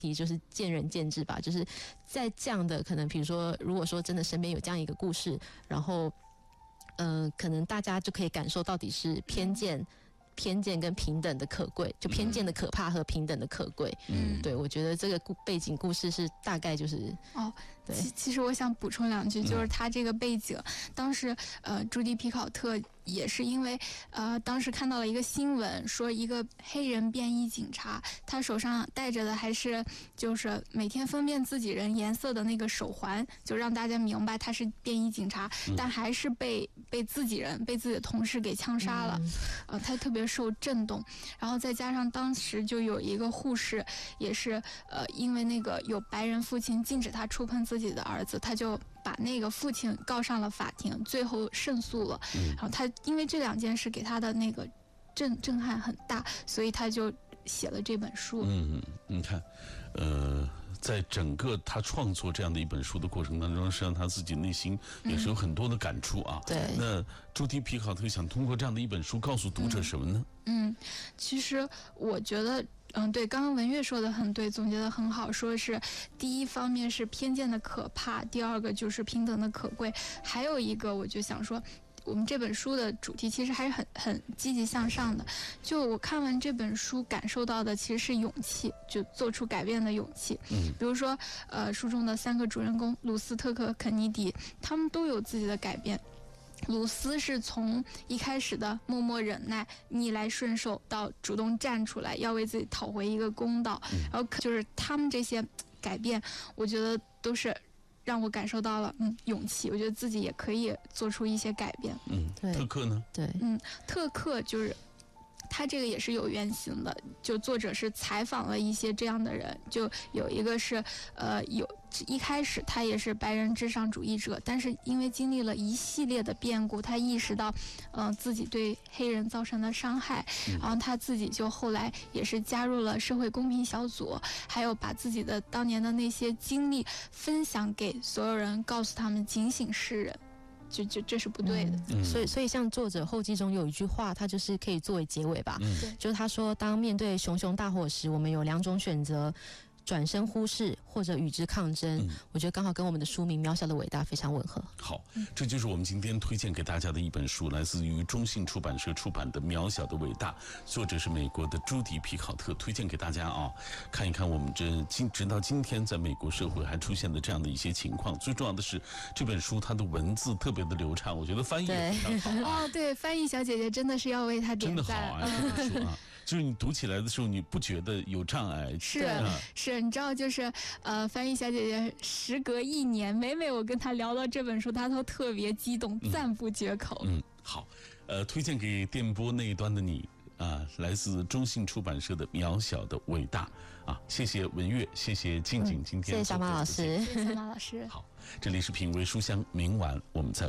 就是见仁见智吧，就是在这样的可能，比如说，如果说真的身边有这样一个故事，然后，可能大家就可以感受到底是偏见跟平等的可贵，就偏见的可怕和平等的可贵。对，我觉得这个背景故事是大概就是对。 其实我想补充两句，就是他这个背景，当时朱迪皮考特也是因为当时看到了一个新闻，说一个黑人便衣警察，他手上戴着的还是就是每天分辨自己人颜色的那个手环，就让大家明白他是便衣警察，但还是被自己的同事给枪杀了。他特别受震动，然后再加上当时就有一个护士也是因为那个有白人父亲禁止他触碰自己的儿子，他就把那个父亲告上了法庭，最后胜诉了。然后他因为这两件事给他的那个震撼很大，所以他就写了这本书。 你看，在整个他创作这样的一本书的过程当中，实际上他自己内心也是有很多的感触啊。 对。 那朱迪皮考特想通过这样的一本书告诉读者什么呢？ 其实我觉得。对，刚刚文月说的很对，总结的很好，说是第一方面是偏见的可怕，第二个就是平等的可贵，还有一个我就想说，我们这本书的主题其实还是很积极向上的。就我看完这本书感受到的其实是勇气，就做出改变的勇气。比如说书中的3个主人公鲁斯、特克、肯尼迪，他们都有自己的改变。鲁斯是从一开始的默默忍耐、逆来顺受，到主动站出来，要为自己讨回一个公道。然后就是他们这些改变，我觉得都是让我感受到了勇气。我觉得自己也可以做出一些改变。 对。 特克呢？ 对， 特克就是他这个也是有原型的，就作者是采访了一些这样的人，就有一个是一开始他也是白人至上主义者，但是因为经历了一系列的变故，他意识到自己对黑人造成的伤害，然后他自己就后来也是加入了社会公平小组，还有把自己的当年的那些经历分享给所有人，告诉他们警醒世人。就这是不对的。 所以像作者后记中有一句话，他就是可以作为结尾吧。就是他说，当面对熊熊大火时，我们有2种选择。转身忽视或者与之抗争，我觉得刚好跟我们的书名《渺小的伟大》非常吻合。 好，这就是我们今天推荐给大家的一本书，来自于中信出版社出版的《渺小的伟大》，作者是美国的朱迪皮考特，推荐给大家啊，看一看我们直到今天在美国社会还出现的这样的一些情况。最重要的是这本书它的文字特别的流畅，我觉得翻译也非常好。 对，翻译小姐姐真的是要为她点赞。 真的好啊，这本书啊。就是你读起来的时候，你不觉得有障碍？ 是，你知道，就是翻译小姐姐时隔1年，每我跟她聊到这本书，她都特别激动，赞不绝口。 好，推荐给电波那一端的你啊，来自中信出版社的《渺小的伟大》啊，谢谢文月，谢谢静静，今天谢谢小马老师， 谢谢小马老师。 好，这里是品味书香，明晚我们再会。